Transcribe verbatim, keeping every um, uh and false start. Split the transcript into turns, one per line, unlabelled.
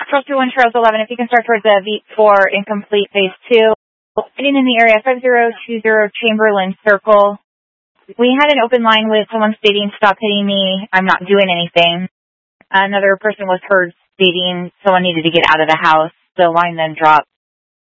Cross through one Charles eleven, if you can start towards the V four incomplete phase two. Sitting in the area five zero two zero Chamberlain Circle. We had an open line with someone stating, stop hitting me, I'm not doing anything. Another person was heard stating someone needed to get out of the house. The line then dropped.